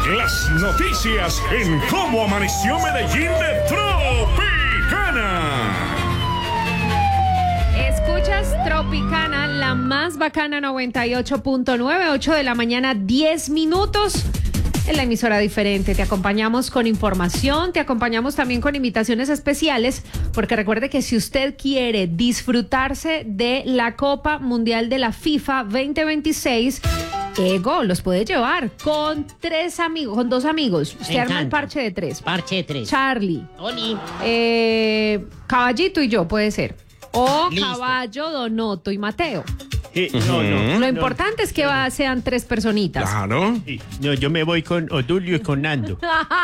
Las noticias en Cómo Amaneció Medellín de Tropicana. Escuchas Tropicana, la más bacana 98.9, 8 de la mañana, 10 minutos. En la emisora diferente, te acompañamos con información, te acompañamos también con invitaciones especiales, porque recuerde que si usted quiere disfrutarse de la Copa Mundial de la FIFA 2026, Ego los puede llevar con dos amigos. Usted arma el parche de tres. Parche de tres. Charlie. Oli. Caballito y yo, puede ser. O Listo. Caballo, Donoto y Mateo. No. Lo importante es que sean tres personitas. Claro. No, yo me voy con Odulio y con Nando.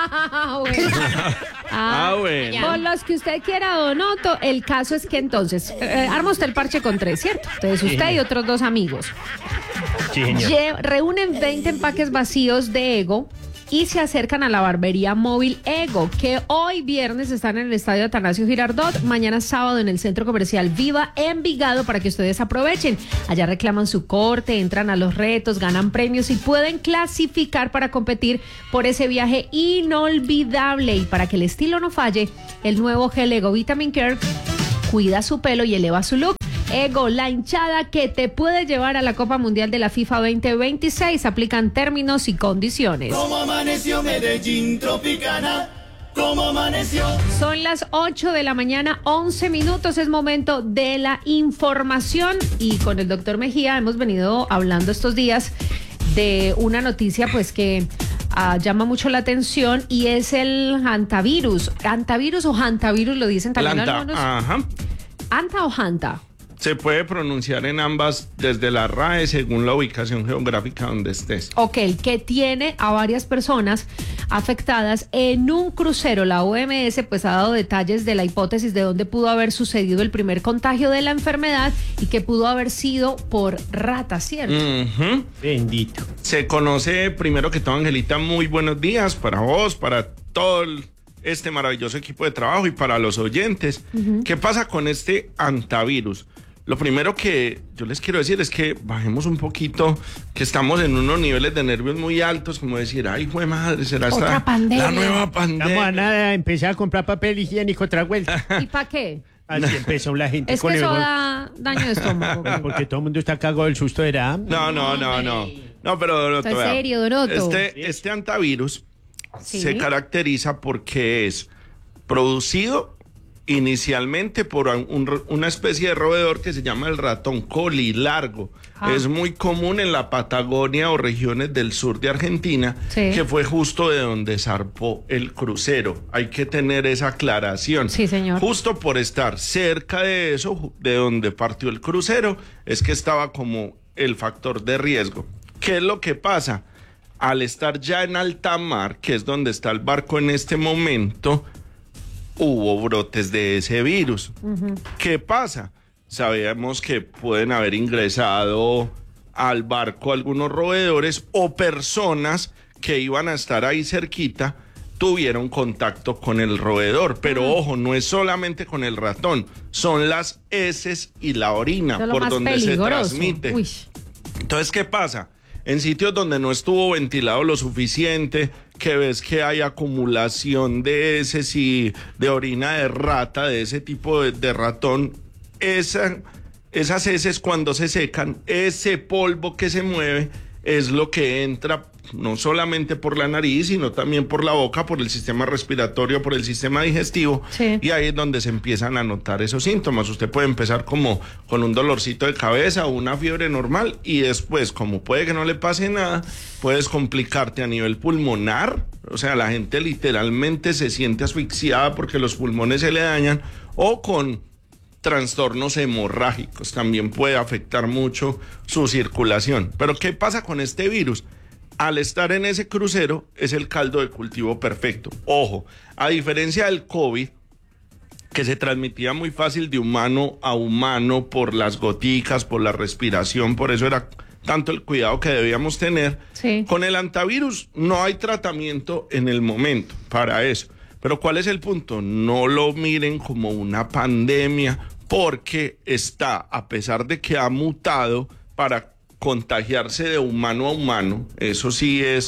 Bueno. Con los que usted quiera, Donoto, el caso es que entonces, arma usted el parche con tres, ¿cierto? Entonces usted y otros dos amigos. Sí, señor. Reúnen 20 empaques vacíos de Ego y se acercan a la barbería móvil Ego, que hoy viernes están en el estadio Atanasio Girardot, mañana sábado en el centro comercial Viva Envigado, para que ustedes aprovechen. Allá reclaman su corte, entran a los retos, ganan premios y pueden clasificar para competir por ese viaje inolvidable. Y para que el estilo no falle, el nuevo gel Ego Vitamin Care cuida su pelo y eleva su look. Ego, la hinchada que te puede llevar a la Copa Mundial de la FIFA 2026. Aplican términos y condiciones. ¿Cómo amaneció Medellín Tropicana? ¿Cómo amaneció? Son las 8 de la mañana, 11 minutos. Es momento de la información. Y con el doctor Mejía hemos venido hablando estos días de una noticia pues que llama mucho la atención, y es el hantavirus. ¿Hantavirus o hantavirus lo dicen también algunos? Ajá. ¿Hanta o hanta? Se puede pronunciar en ambas desde la RAE según la ubicación geográfica donde estés. Ok, que tiene a varias personas afectadas en un crucero. La OMS pues ha dado detalles de la hipótesis de dónde pudo haber sucedido el primer contagio de la enfermedad y que pudo haber sido por ratas, ¿cierto? Ujú. Bendito. Se conoce, primero que todo, Angelita, muy buenos días para vos, para todo este maravilloso equipo de trabajo y para los oyentes. ¿Qué pasa con este hantavirus? Lo primero que yo les quiero decir es que bajemos un poquito, que estamos en unos niveles de nervios muy altos, como decir, ay, jue madre, será Otra esta pandemia. la nueva pandemia. Estamos a nada, empecé a comprar papel higiénico otra vuelta. ¿Y para qué? Así empezó la gente Es con que el eso gol. da daño de estómago. Porque todo el mundo está cagado del susto de la... No, pero Donoto, ¿En vea, serio, Donoto? Este hantavirus Sí. se caracteriza porque es producido inicialmente por una especie de roedor que se llama el ratón colilargo. Es muy común en la Patagonia o regiones del sur de Argentina, Sí. que fue justo de donde zarpó el crucero. Hay que tener esa aclaración. Sí, señor. Justo por estar cerca de eso, de donde partió el crucero, es que estaba como el factor de riesgo. ¿Qué es lo que pasa? Al estar ya en alta mar, que es donde está el barco en este momento, hubo brotes de ese virus. ¿Qué pasa? Sabemos que pueden haber ingresado al barco algunos roedores o personas que iban a estar ahí cerquita, tuvieron contacto con el roedor. Pero ojo, no es solamente con el ratón, son las heces y la orina Eso es lo por más donde se peligroso. transmite. Uy. Entonces, ¿qué pasa? En sitios donde no estuvo ventilado lo suficiente, que ves que hay acumulación de heces y de orina de rata, de ese tipo de ratón, esas heces cuando se secan, ese polvo que se mueve es lo que entra no solamente por la nariz, sino también por la boca, por el sistema respiratorio, por el sistema digestivo. Sí. Y ahí es donde se empiezan a notar esos síntomas. Usted puede empezar como con un dolorcito de cabeza o una fiebre normal, y después, como puede que no le pase nada, puedes complicarte a nivel pulmonar. O sea, la gente literalmente se siente asfixiada porque los pulmones se le dañan, o con trastornos hemorrágicos. También puede afectar mucho su circulación. Pero ¿qué pasa con este virus? Al estar en ese crucero es el caldo de cultivo perfecto. Ojo, a diferencia del COVID, que se transmitía muy fácil de humano a humano por las goticas, por la respiración, por eso era tanto el cuidado que debíamos tener. Sí. Con el hantavirus no hay tratamiento en el momento para eso. Pero ¿cuál es el punto? No lo miren como una pandemia, porque está, a pesar de que ha mutado para contagiarse de humano a humano, eso sí es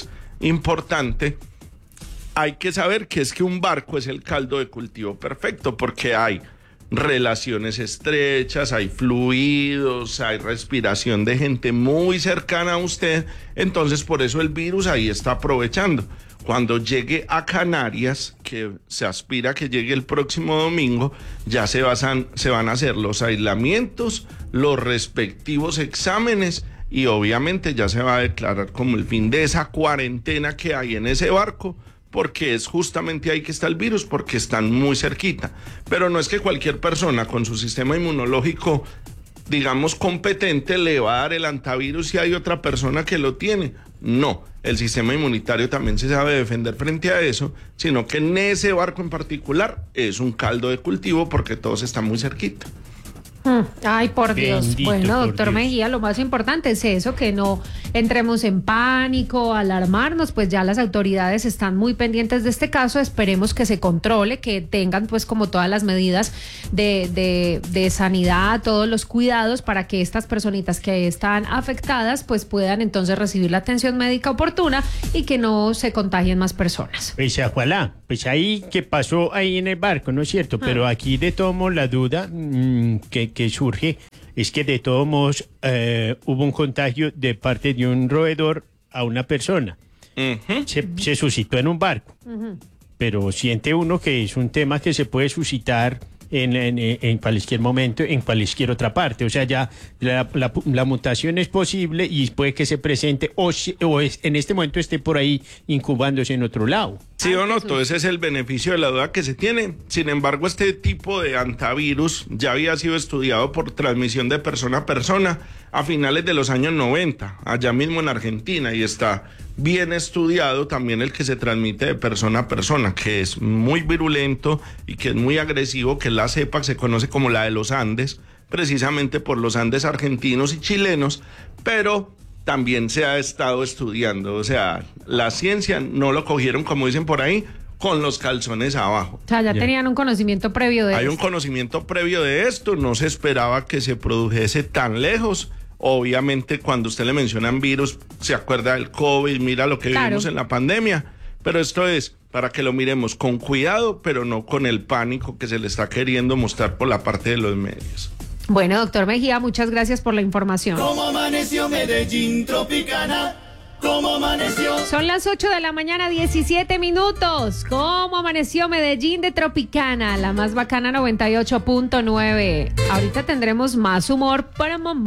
importante, hay que saber que es que un barco es el caldo de cultivo perfecto, porque hay relaciones estrechas, hay fluidos, hay respiración de gente muy cercana a usted, entonces por eso el virus ahí está aprovechando. Cuando llegue a Canarias, que se aspira que llegue el próximo domingo, ya se van a hacer los aislamientos, los respectivos exámenes y obviamente ya se va a declarar como el fin de esa cuarentena que hay en ese barco, porque es justamente ahí que está el virus, porque están muy cerquita. Pero no es que cualquier persona con su sistema inmunológico, digamos, competente, le va a dar el antivirus si hay otra persona que lo tiene. No, el sistema inmunitario también se sabe defender frente a eso, sino que en ese barco en particular es un caldo de cultivo porque todos están muy cerquita. Ay, por Dios. Bendito Bueno, por doctor Dios. Mejía, lo más importante es eso, que no entremos en pánico, alarmarnos, pues ya las autoridades están muy pendientes de este caso, esperemos que se controle, que tengan pues como todas las medidas de sanidad, todos los cuidados para que estas personitas que están afectadas pues puedan entonces recibir la atención médica oportuna y que no se contagien más personas. Pues ojalá, pues ahí que pasó ahí en el barco, ¿no es cierto? Pero aquí de todos modos la duda que surge es que de todos modos hubo un contagio de parte de un roedor a una persona. Se suscitó en un barco, pero siente uno que es un tema que se puede suscitar en cualquier momento, en cualquier otra parte. O sea, ya la mutación es posible y puede que se presente en este momento esté por ahí incubándose en otro lado. Sí o no, todo ese es el beneficio de la duda que se tiene. Sin embargo, este tipo de antivirus ya había sido estudiado por transmisión de persona a persona a finales de los años 90, allá mismo en Argentina, y está bien estudiado también el que se transmite de persona a persona, que es muy virulento y que es muy agresivo, que la cepa se conoce como la de los Andes, precisamente por los Andes argentinos y chilenos, pero también se ha estado estudiando. O sea, la ciencia no lo cogieron, como dicen por ahí, con los calzones abajo. O sea, ya tenían un conocimiento previo de Hay un esto. conocimiento previo de esto, no se esperaba que se produjese tan lejos. Obviamente, cuando usted le mencionan virus, se acuerda del COVID, mira lo que vivimos en la pandemia. Pero esto es para que lo miremos con cuidado, pero no con el pánico que se le está queriendo mostrar por la parte de los medios. Bueno, doctor Mejía, muchas gracias por la información. ¿Cómo amaneció Medellín Tropicana? ¿Cómo amaneció? Son las 8 de la mañana, 17 minutos. ¿Cómo amaneció Medellín de Tropicana? La más bacana 98.9. Ahorita tendremos más humor para mamá.